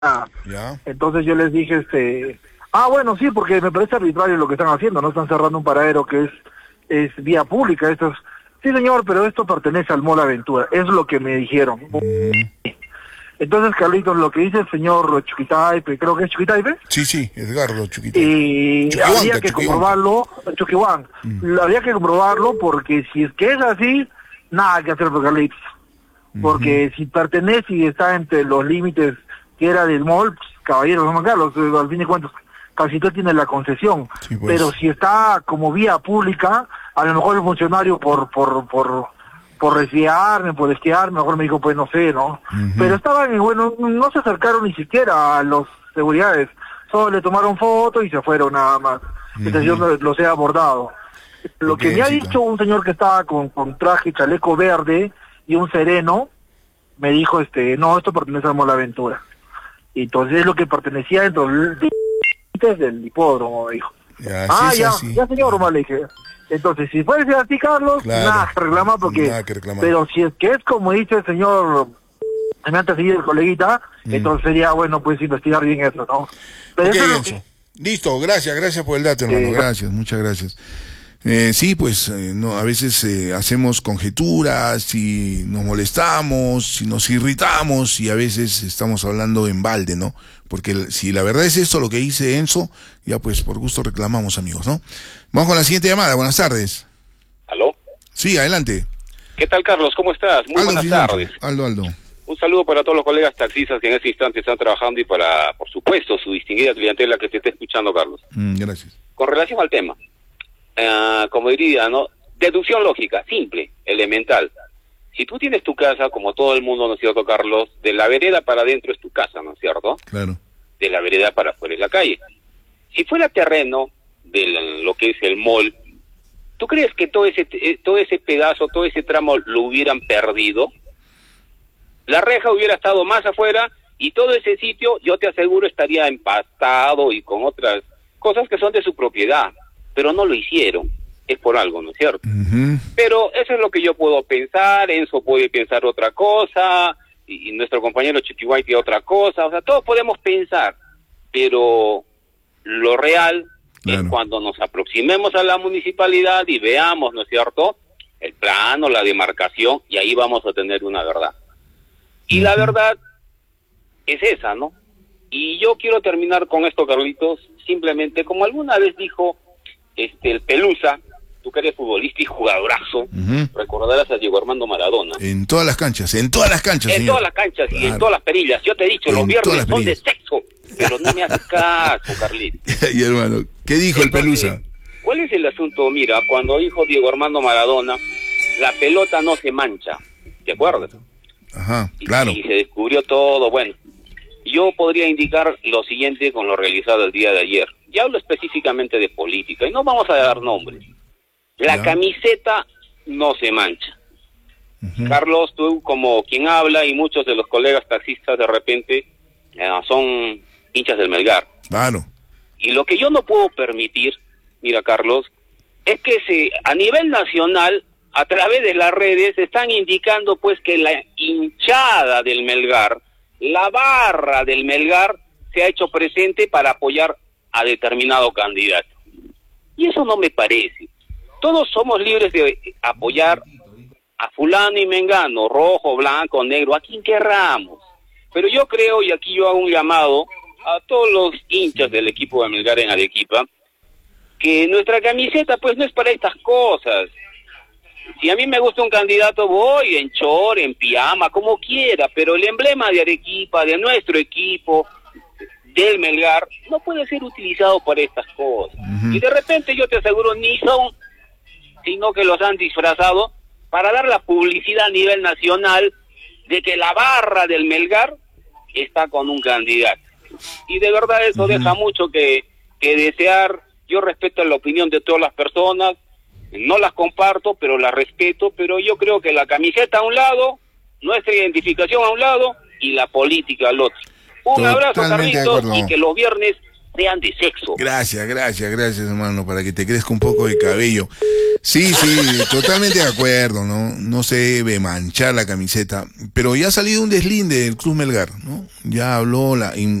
Ya. Entonces yo les dije, bueno, sí, porque me parece arbitrario lo que están haciendo, no están cerrando un paradero que es vía pública, sí señor, pero esto pertenece al Mall Aventura, es lo que me dijeron. Entonces, Carlitos, lo que dice el señor Chuquitaipe, creo que es Chuquitaipe. Sí, Edgardo Chuquitaipe. Y habría que comprobarlo, Chuquihuán, habría que comprobarlo porque si es que es así, nada que hacer por Carlitos. Porque si pertenece y está entre los límites que era del mall, pues, caballeros, no Carlos, al fin de cuentas, Calcito tiene la concesión. Sí, pues. Pero si está como vía pública, a lo mejor el funcionario por resfriarme, por esquiar, mejor me dijo, pues no sé, ¿no? Pero estaban, bueno, no se acercaron ni siquiera a los seguridades, solo le tomaron foto y se fueron nada más. Entonces yo los he abordado. Lo que me ha dicho un señor que estaba con traje, chaleco verde y un sereno, me dijo, no, esto pertenece al Mall Aventura. Y entonces es lo que pertenecía dentro del hipódromo, me dijo. Ya señor, le dije. Entonces, si fuese así, Carlos, claro, nada que reclamar, pero si es que es como dice el señor, me antes de seguir el coleguita, entonces sería bueno pues investigar bien eso, ¿no? Pero okay, eso es listo, gracias por el dato, hermano, gracias, muchas gracias. Sí, pues no, a veces hacemos conjeturas y nos molestamos y nos irritamos y a veces estamos hablando en balde, ¿no? Porque si la verdad es esto lo que dice Enzo, ya pues por gusto reclamamos, amigos, ¿no? Vamos con la siguiente llamada, buenas tardes. ¿Aló? Sí, adelante. ¿Qué tal, Carlos? ¿Cómo estás? Muy buenas tardes. Aldo. Un saludo para todos los colegas taxistas que en este instante están trabajando y para, por supuesto, su distinguida clientela que te está escuchando, Carlos. Gracias. Con relación al tema, como diría, ¿no? Deducción lógica, simple, elemental. Si tú tienes tu casa, como todo el mundo, ¿no es cierto, Carlos? De la vereda para adentro es tu casa, ¿no es cierto? Claro. De la vereda para afuera es la calle. Si fuera terreno de lo que es el mall, ¿tú crees que todo ese pedazo, todo ese tramo lo hubieran perdido? La reja hubiera estado más afuera y todo ese sitio, yo te aseguro, estaría empastado y con otras cosas que son de su propiedad, pero no lo hicieron. Es por algo, ¿no es cierto? Pero eso es lo que yo puedo pensar, Enzo puede pensar otra cosa, y nuestro compañero Chiquihuayte otra cosa, o sea, todos podemos pensar, pero lo real es cuando nos aproximemos a la municipalidad y veamos, ¿no es cierto?, el plano, la demarcación, y ahí vamos a tener una verdad. Y la verdad es esa, ¿no? Y yo quiero terminar con esto, Carlitos, simplemente, como alguna vez dijo el Pelusa, tú que eres futbolista y jugadorazo, recordarás a Diego Armando Maradona. En todas las canchas, señor. En todas las canchas y en todas las perillas. Yo te he dicho, los viernes son de sexo, pero no me haces caso, Carlitos. Y hermano, ¿qué dijo el Pelusa? ¿Cuál es el asunto? Mira, cuando dijo Diego Armando Maradona, la pelota no se mancha, ¿te acuerdas? Ajá, claro. Y se descubrió todo, bueno. Yo podría indicar lo siguiente con lo realizado el día de ayer. Y hablo específicamente de política, y no vamos a dar nombres. La camiseta no se mancha. Carlos, tú como quien habla y muchos de los colegas taxistas de repente son hinchas del Melgar. Claro. Y lo que yo no puedo permitir, mira, Carlos, es que a nivel nacional, a través de las redes, están indicando pues que la hinchada del Melgar, la barra del Melgar, se ha hecho presente para apoyar a determinado candidato. Y eso no me parece. Todos somos libres de apoyar a fulano y mengano, rojo, blanco, negro, a quien querramos. Pero yo creo, y aquí yo hago un llamado a todos los hinchas del equipo de Melgar en Arequipa, que nuestra camiseta pues no es para estas cosas. Si a mí me gusta un candidato, voy en short, en pijama, como quiera, pero el emblema de Arequipa, de nuestro equipo, del Melgar, no puede ser utilizado para estas cosas. Y de repente yo te aseguro, ni son, sino que los han disfrazado para dar la publicidad a nivel nacional de que la barra del Melgar está con un candidato. Y de verdad eso deja mucho que desear. Yo respeto la opinión de todas las personas, no las comparto, pero las respeto, pero yo creo que la camiseta a un lado, nuestra identificación a un lado y la política al otro. Un abrazo, Carlitos, y que los viernes sean de sexo. Gracias, hermano, para que te crezca un poco de cabello. Sí, totalmente de acuerdo, ¿no? No se debe manchar la camiseta, pero ya ha salido un deslinde del Club Melgar, ¿no? Ya habló